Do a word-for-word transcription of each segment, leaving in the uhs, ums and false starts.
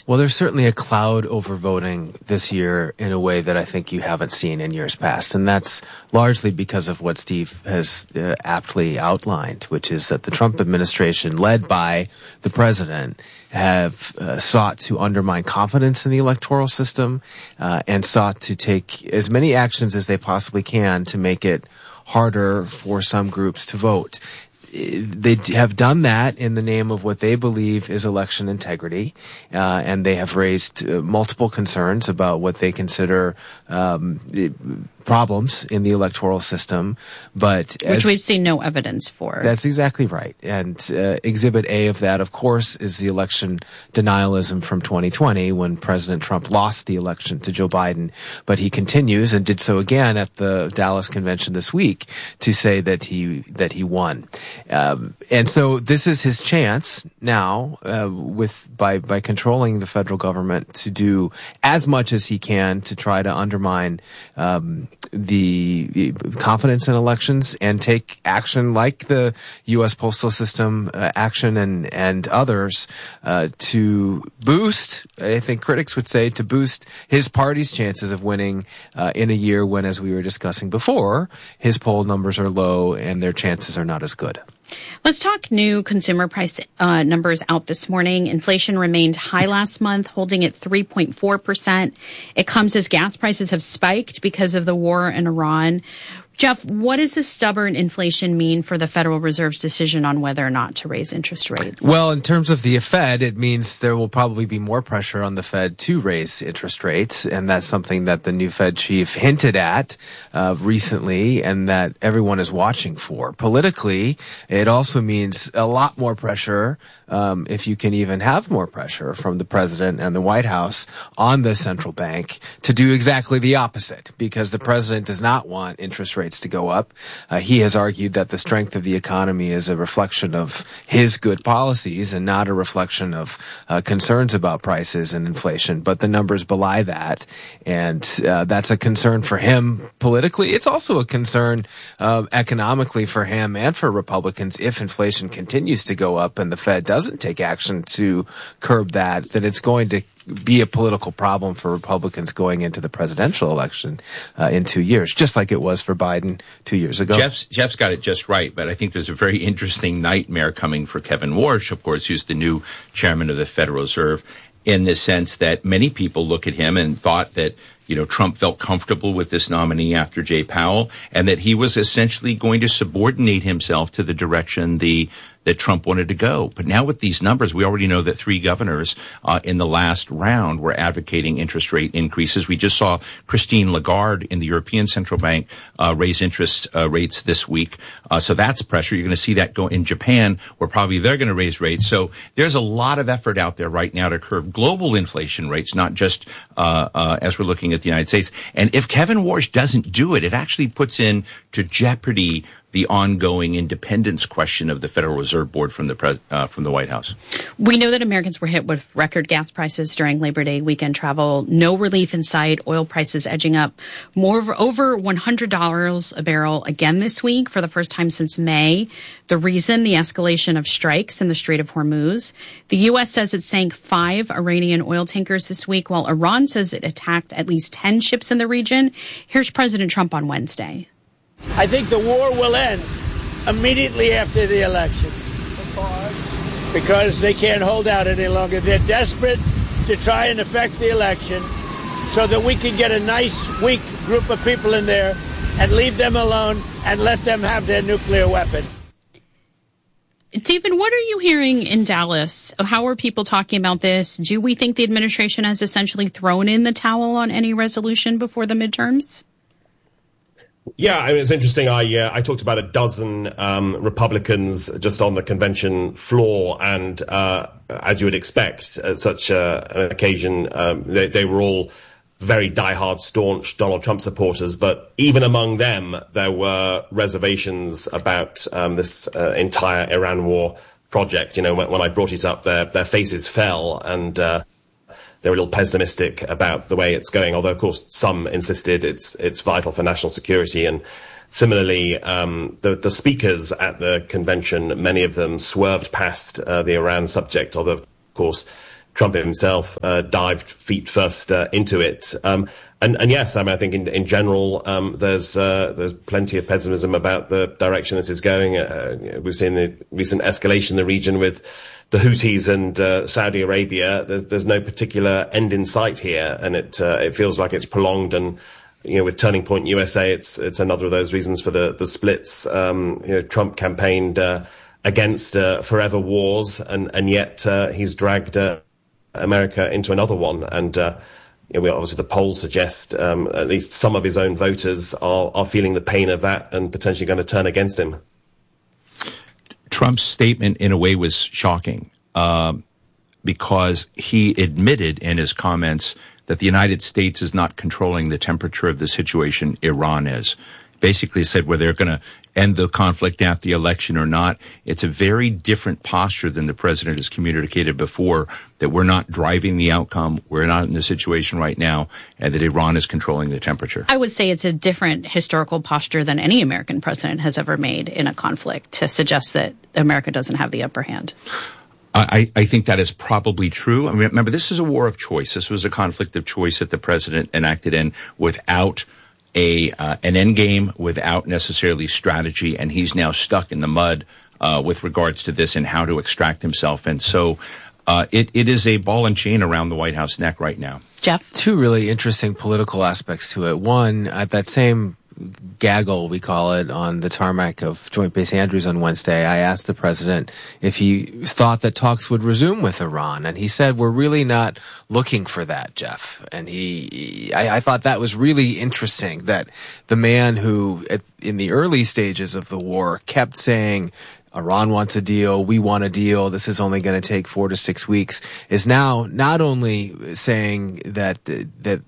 Well, there's certainly a cloud over voting this year in a way that I think you haven't seen in years past. And that's largely because of what Steve has uh, aptly outlined, which is that the Trump administration, led by the president, have uh, sought to undermine confidence in the electoral system uh, and sought to take as many actions as they possibly can to make it harder for some groups to vote. They have done that in the name of what they believe is election integrity, uh, and they have raised uh, multiple concerns about what they consider um, problems in the electoral system. But which as, we've seen no evidence for. That's exactly right. And uh, Exhibit A of that, of course, is the election denialism from twenty twenty when President Trump lost the election to Joe Biden. But he continues and did so again at the Dallas convention this week to say that he that he won. Um, and so this is his chance now, uh, with by by controlling the federal government, to do as much as he can to try to undermine um, the confidence in elections and take action like the U S postal system uh, action and and others uh, to boost, I think critics would say, to boost his party's chances of winning uh, in a year when, as we were discussing before, his poll numbers are low and their chances are not as good. Let's talk new consumer price uh, numbers out this morning. Inflation remained high last month, holding at three point four percent. It comes as gas prices have spiked because of the war in Iran. Jeff, what does this stubborn inflation mean for the Federal Reserve's decision on whether or not to raise interest rates? Well, in terms of the Fed, it means there will probably be more pressure on the Fed to raise interest rates, and that's something that the new Fed chief hinted at uh, recently and that everyone is watching for. Politically, it also means a lot more pressure, um, if you can even have more pressure from the president and the White House on the central bank to do exactly the opposite, because the president does not want interest rates to go up. Uh, he has argued that the strength of the economy is a reflection of his good policies and not a reflection of uh, concerns about prices and inflation. But the numbers belie that, and uh, that's a concern for him politically. It's also a concern uh, economically for him and for Republicans. If inflation continues to go up and the Fed doesn't take action to curb that, then it's going to be a political problem for Republicans going into the presidential election uh, in two years, just like it was for Biden two years ago. Jeff's, Jeff's got it just right, but I think there's a very interesting nightmare coming for Kevin Warsh, of course, who's the new chairman of the Federal Reserve, in the sense that many people look at him and thought that, you know, Trump felt comfortable with this nominee after Jay Powell, and that he was essentially going to subordinate himself to the direction the that Trump wanted to go. But now with these numbers, we already know that three governors uh, in the last round were advocating interest rate increases. We just saw Christine Lagarde in the European Central Bank uh, raise interest uh, rates this week. Uh, so that's pressure. You're going to see that go in Japan, where probably they're going to raise rates. So there's a lot of effort out there right now to curb global inflation rates, not just uh, uh, as we're looking at the United States. And if Kevin Warsh doesn't do it, it actually puts into jeopardy the ongoing independence question of the Federal Reserve Board from the pres- uh, from the White House. We know that Americans were hit with record gas prices during Labor Day weekend travel. No relief in sight. Oil prices edging up more over one hundred dollars a barrel again this week for the first time since May. The reason, the escalation of strikes in the Strait of Hormuz. The U S says it sank five Iranian oil tankers this week, while Iran says it attacked at least ten ships in the region. Here's President Trump on Wednesday. I think the war will end immediately after the election because they can't hold out any longer. They're desperate to try and affect the election so that we can get a nice, weak group of people in there and leave them alone and let them have their nuclear weapon. David, what are you hearing in Dallas? How are people talking about this? Do we think the administration has essentially thrown in the towel on any resolution before the midterms? Yeah, I mean, it's interesting. I uh, I talked about a dozen um, Republicans just on the convention floor, and uh, as you would expect at such uh, an occasion, um, they, they were all very diehard, staunch Donald Trump supporters. But even among them, there were reservations about um, this uh, entire Iran war project. You know, when, when I brought it up, their their faces fell, and uh, they were a little pessimistic about the way it's going, although, of course, some insisted it's it's vital for national security. And similarly, um, the, the speakers at the convention, many of them swerved past uh, the Iran subject, although, of course, Trump himself uh, dived feet first uh, into it. Um, and, and yes, I mean, I think in, in general, um, there's uh, there's plenty of pessimism about the direction this is going. Uh, we've seen the recent escalation in the region with the Houthis and uh, Saudi Arabia. There's there's no particular end in sight here, and it uh, it feels like it's prolonged. And you know, with Turning Point U S A, it's it's another of those reasons for the the splits. Um, you know, Trump campaigned uh, against uh, forever wars, and and yet uh, he's dragged uh, America into another one. And uh, you know, we, obviously the polls suggest um, at least some of his own voters are are feeling the pain of that and potentially going to turn against him. Trump's statement, in a way, was shocking uh, because he admitted in his comments that the United States is not controlling the temperature of the situation. Iran is. Basically said whether they're going to end the conflict after the election or not. It's a very different posture than the president has communicated before, that we're not driving the outcome, we're not in the situation right now, and that Iran is controlling the temperature. I would say it's a different historical posture than any American president has ever made in a conflict to suggest that America doesn't have the upper hand. I, I think that is probably true. I mean, remember, this is a war of choice. This was a conflict of choice that the president enacted in without a uh, an end game, without necessarily strategy, and he's now stuck in the mud uh, with regards to this and how to extract himself. And so uh, it, it is a ball and chain around the White House neck right now. Jeff? Two really interesting political aspects to it. One, at that same gaggle, we call it, on the tarmac of Joint Base Andrews on Wednesday, I asked the president if he thought that talks would resume with Iran, and he said, we're really not looking for that, Jeff. And he, I, I thought that was really interesting, that the man who, at, in the early stages of the war, kept saying, Iran wants a deal, we want a deal, this is only going to take four to six weeks, is now not only saying that that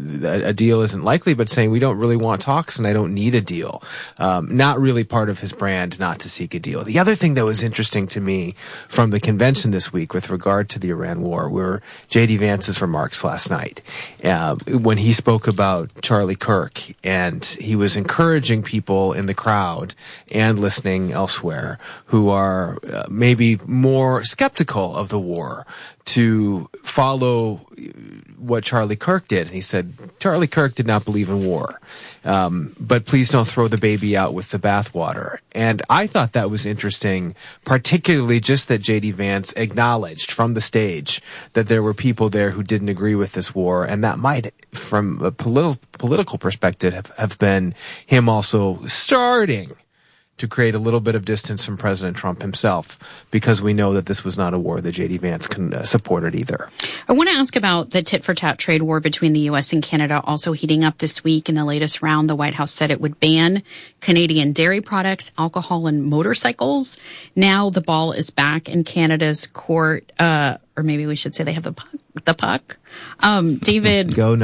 a deal isn't likely, but saying we don't really want talks and I don't need a deal. Um, not really part of his brand not to seek a deal. The other thing that was interesting to me from the convention this week with regard to the Iran war were J D Vance's remarks last night uh, when he spoke about Charlie Kirk, and he was encouraging people in the crowd and listening elsewhere who are uh, maybe more skeptical of the war to follow what Charlie Kirk did. And he said, Charlie Kirk did not believe in war, um, but please don't throw the baby out with the bathwater. And I thought that was interesting, particularly just that J D Vance acknowledged from the stage that there were people there who didn't agree with this war, and that might, from a politi- political perspective, have, have been him also starting to create a little bit of distance from President Trump himself, because we know that this was not a war that J D Vance can, uh, supported either. I want to ask about the tit-for-tat trade war between the U S and Canada also heating up this week. In the latest round, the White House said it would ban Canadian dairy products, alcohol, and motorcycles. Now the ball is back in Canada's court, uh, or maybe we should say they have the puck. The puck. Um, David. Go,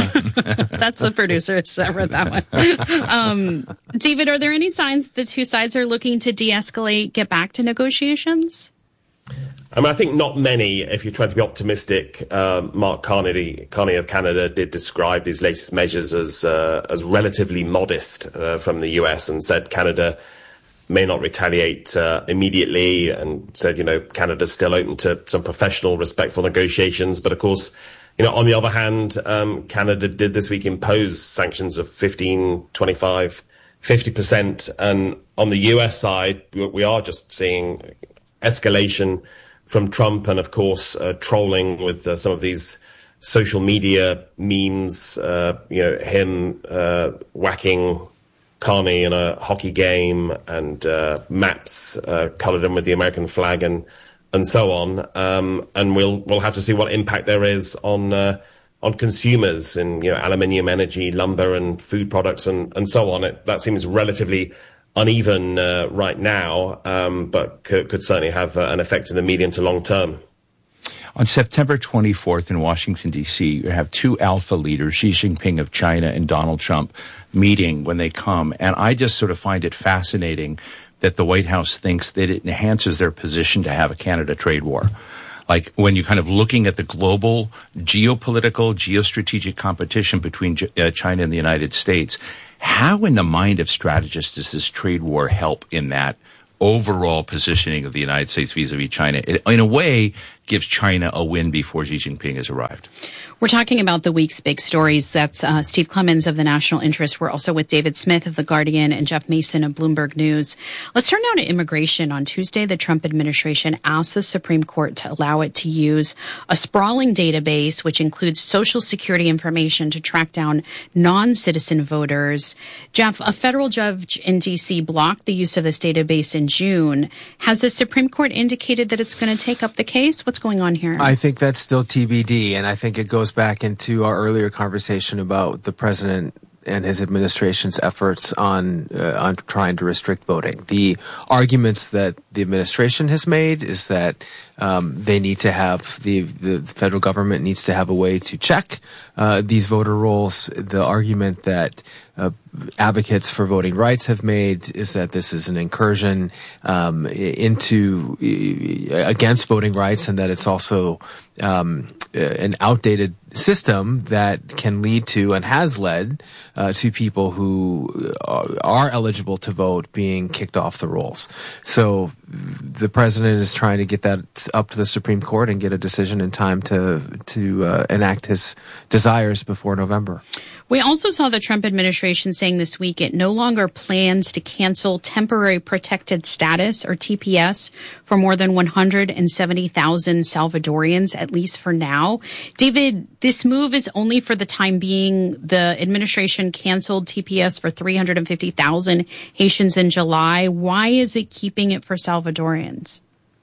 Nyla. That's the producer that read that one. Um, David, are there any signs the two sides are looking to de-escalate, get back to negotiations? I mean, I think not many, if you're trying to be optimistic. Um, Mark Carney, Carney of Canada did describe these latest measures as uh, as relatively modest uh, from the U S, and said Canada may not retaliate uh, immediately, and said, you know, Canada's still open to some professional, respectful negotiations. But of course, you know, on the other hand, um, Canada did this week impose sanctions of fifteen, twenty-five, fifty percent. And on the U S side, we are just seeing escalation from Trump, and of course, uh, trolling with uh, some of these social media memes, uh, you know, him uh, whacking Carney in a hockey game, and uh, maps uh, coloured in with the American flag, and and so on. Um, and we'll we'll have to see what impact there is on uh, on consumers in, you know, aluminium, energy, lumber, and food products, and and so on. It, that seems relatively uneven uh, right now, um, but could, could certainly have uh, an effect in the medium to long term. On September twenty-fourth in Washington, D C, you have two alpha leaders, Xi Jinping of China and Donald Trump, meeting when they come. And I just sort of find it fascinating that the White House thinks that it enhances their position to have a Canada trade war. Like, when you're kind of looking at the global geopolitical, geostrategic competition between uh, China and the United States, how in the mind of strategists does this trade war help in that overall positioning of the United States vis-a-vis China? In a way, gives China a win before Xi Jinping has arrived. We're talking about the week's big stories. That's uh, Steve Clemons of the National Interest. We're also with David Smith of The Guardian and Jeff Mason of Bloomberg News. Let's turn now to immigration. On Tuesday, the Trump administration asked the Supreme Court to allow it to use a sprawling database, which includes Social Security information, to track down non-citizen voters. Jeff, a federal judge in D C blocked the use of this database in June. Has the Supreme Court indicated that it's going to take up the case? What's going on here? I think that's still T B D, and I think it goes back into our earlier conversation about the president and his administration's efforts on uh, on trying to restrict voting. The arguments that the administration has made is that um, they need to have the the federal government needs to have a way to check uh, these voter rolls. The argument that uh, advocates for voting rights have made is that this is an incursion um, into uh, against voting rights, and that it's also um, an outdated system that can lead to and has led uh, to people who are, are eligible to vote being kicked off the rolls. So the president is trying to get that up to the Supreme Court and get a decision in time to to uh, enact his desires before November. We also saw the Trump administration saying this week it no longer plans to cancel temporary protected status, or T P S, for more than one hundred seventy thousand Salvadorians, at least for now. David, this move is only for the time being. The administration canceled T P S for three hundred fifty thousand Haitians in July. Why is it keeping it for Salvadorians?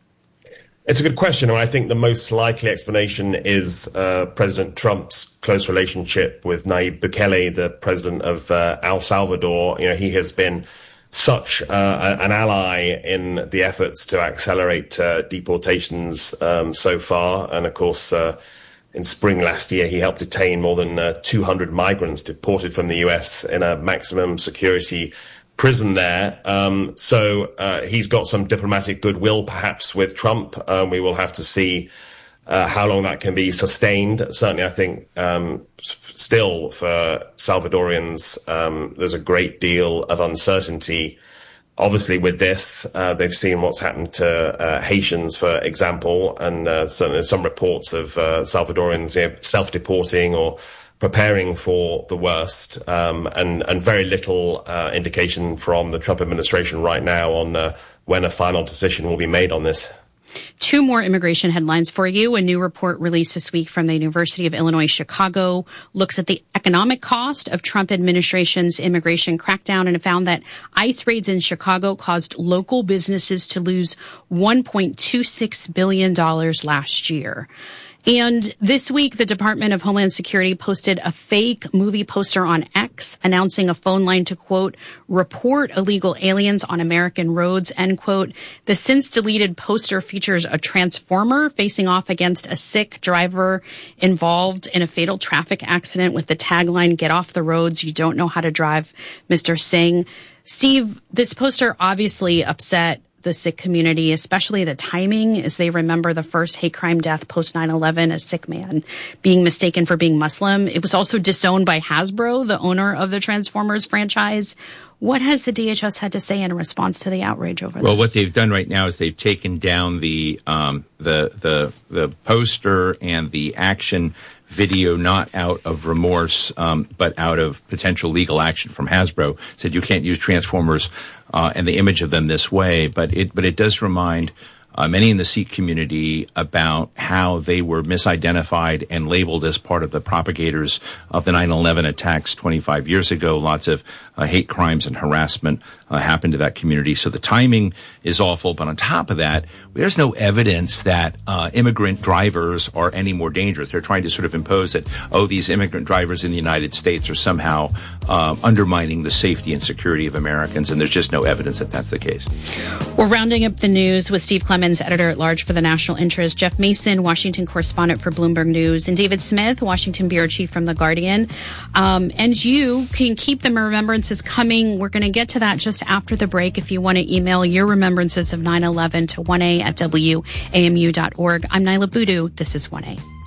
It's a good question, and I think the most likely explanation is uh, President Trump's close relationship with Nayib Bukele, the president of uh, El Salvador. You know, he has been such uh, an ally in the efforts to accelerate uh, deportations um, so far, and of course, uh, in spring last year, he helped detain more than uh, two hundred migrants deported from the U S in a maximum security prison there. Um, so uh, he's got some diplomatic goodwill, perhaps, with Trump. Um, we will have to see uh, how long that can be sustained. Certainly, I think um, still for Salvadorians, um, there's a great deal of uncertainty. Obviously, with this, uh, they've seen what's happened to uh, Haitians, for example, and uh, certainly some reports of uh, Salvadorians you know, self-deporting or preparing for the worst, um, and, and very little uh, indication from the Trump administration right now on uh, when a final decision will be made on this. Two more immigration headlines for you. A new report released this week from the University of Illinois Chicago looks at the economic cost of Trump administration's immigration crackdown, and it found that ICE raids in Chicago caused local businesses to lose one point two six billion dollars last year. And this week, the Department of Homeland Security posted a fake movie poster on X announcing a phone line to, quote, report illegal aliens on American roads, end quote. The since deleted poster features a transformer facing off against a sick driver involved in a fatal traffic accident with the tagline, get off the roads, you don't know how to drive, Mister Singh. Steve, this poster obviously upset the Sikh community, especially the timing, as they remember the first hate crime death post nine eleven, a Sikh man being mistaken for being Muslim. It was also disowned by Hasbro, the owner of the Transformers franchise. What has the D H S had to say in response to the outrage over this? Well, what they've done right now is they've taken down the um, the the the poster and the action video, not out of remorse, um, but out of potential legal action from Hasbro. Said you can't use Transformers uh, and the image of them this way, but it but it does remind uh, many in the Sikh community about how they were misidentified and labeled as part of the propagators of the nine eleven attacks twenty-five years ago. Lots of uh, hate crimes and harassment uh, happened to that community. So the timing is awful. But on top of that, there's no evidence that uh, immigrant drivers are any more dangerous. They're trying to sort of impose that, oh, these immigrant drivers in the United States are somehow uh, undermining the safety and security of Americans. And there's just no evidence that that's the case. We're rounding up the news with Steve Clemons, editor-at-large for the National Interest, Jeff Mason, Washington correspondent for Bloomberg News, and David Smith, Washington bureau chief from The Guardian. Um, and you can keep the remembrances coming. We're going to get to that just after the break. If you want to email your remembrances of nine eleven to one A at W A M U dot org. I'm Nyla Boodoo. This is one A.